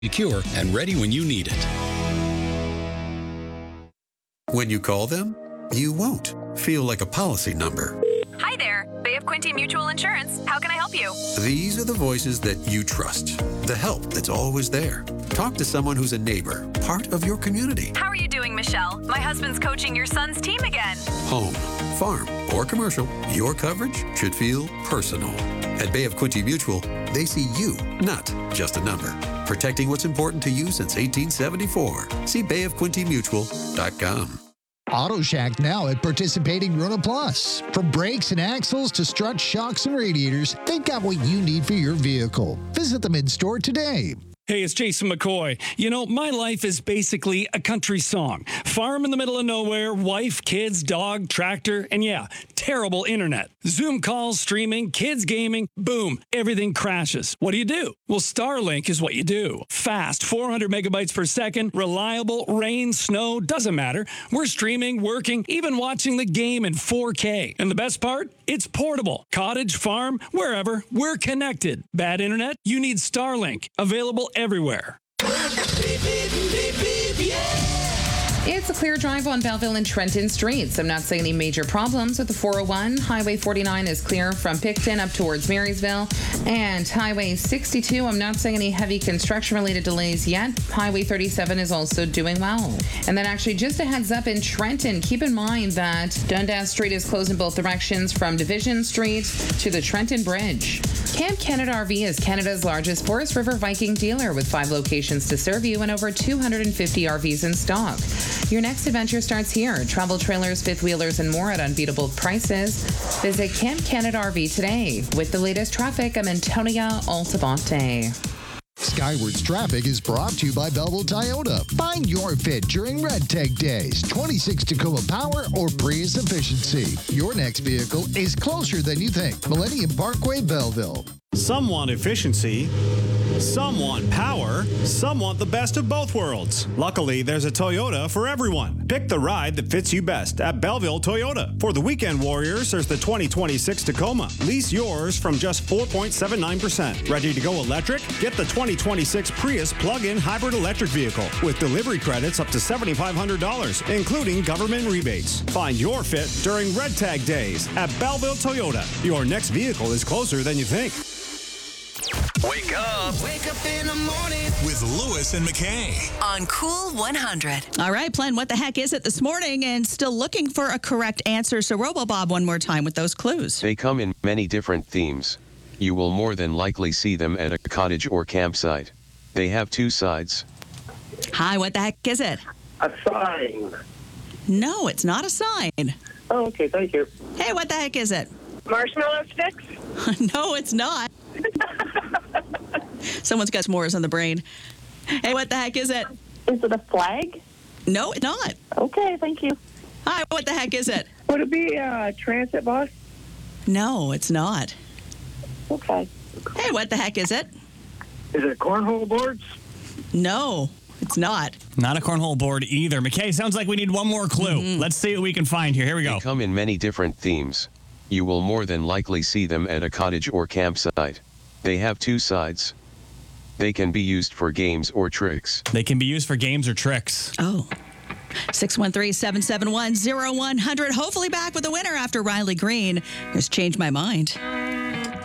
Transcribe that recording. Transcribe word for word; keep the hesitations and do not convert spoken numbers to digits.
secure, and ready when you need it. When you call them, you won't feel like a policy number. Hi there, Bay of Quinte Mutual Insurance. How can I help you? These are the voices that you trust, the help that's always there. Talk to someone who's a neighbor, part of your community. How are you doing, Michelle? My husband's coaching your son's team again. Home, farm, or commercial, your coverage should feel personal. At Bay of Quinte Mutual, they see you, not just a number. Protecting what's important to you since eighteen seventy-four. See bay of quinte mutual dot com. Auto Shack now at participating Rona Plus. From brakes and axles to strut shocks and radiators, they've got what you need for your vehicle. Visit them in store today. Hey, it's Jason McCoy. You know, my life is basically a country song. Farm in the middle of nowhere, wife, kids, dog, tractor, and yeah, terrible internet. Zoom calls, streaming, kids gaming, boom, everything crashes. What do you do? Well, Starlink is what you do. Fast, four hundred megabytes per second, reliable, rain, snow, doesn't matter. We're streaming, working, even watching the game in four K. And the best part? It's portable. Cottage, farm, wherever, we're connected. Bad internet? You need Starlink. Available everywhere. It's a clear drive on Belleville and Trenton streets. I'm not seeing any major problems with the four oh one. Highway forty-nine is clear from Picton up towards Marysville. And Highway sixty-two, I'm not seeing any heavy construction-related delays yet. Highway thirty-seven is also doing well. And then actually just a heads up in Trenton, keep in mind that Dundas Street is closed in both directions from Division Street to the Trenton Bridge. Camp Canada R V is Canada's largest Forest River Viking dealer with five locations to serve you and over two hundred fifty R Vs in stock. Your next adventure starts here. Travel trailers, fifth wheelers, and more at unbeatable prices. Visit Camp Canada R V today. With the latest traffic, I'm Antonia Altamonte. Skywards Traffic is brought to you by Belleville Toyota. Find your fit during Red Tag Days. twenty-six Tacoma Power or Prius Efficiency. Your next vehicle is closer than you think. Millennium Parkway, Belleville. Some want efficiency, some want power, some want the best of both worlds. Luckily, there's a Toyota for everyone. Pick the ride that fits you best at Belleville Toyota. For the weekend warriors, there's the twenty twenty-six Tacoma. Lease yours from just four point seven nine percent. Ready to go electric? Get the twenty twenty-six Prius plug-in hybrid electric vehicle with delivery credits up to seven thousand five hundred dollars, including government rebates. Find your fit during Red Tag Days at Belleville Toyota. Your next vehicle is closer than you think. Wake up. Wake up in the morning With Lewis and McKay. On Cool one hundred. All right, playing What the Heck Is It this morning and still looking for a correct answer. So RoboBob one more time with those clues. They come in many different themes. You will more than likely see them at a cottage or campsite. They have two sides. Hi, what the heck is it? A sign. No, it's not a sign. Oh, okay, thank you. Hey, what the heck is it? Marshmallow sticks? No, it's not. Someone's got s'mores on the brain. Hey, what the heck is it? Is it a flag? No, it's not. Okay, thank you. Hi, what the heck is it? Would it be a transit bus? No, it's not. Okay. Hey, what the heck is it? Is it cornhole boards? No, it's not. Not a cornhole board either. McKay, sounds like we need one more clue. Mm-hmm. Let's see what we can find here. Here we go. They come in many different themes. You will more than likely see them at a cottage or campsite. They have two sides. They can be used for games or tricks. They can be used for games or tricks. Oh. six one three, seven seven one, zero one zero zero. Hopefully back with a winner after Riley Green has changed my mind.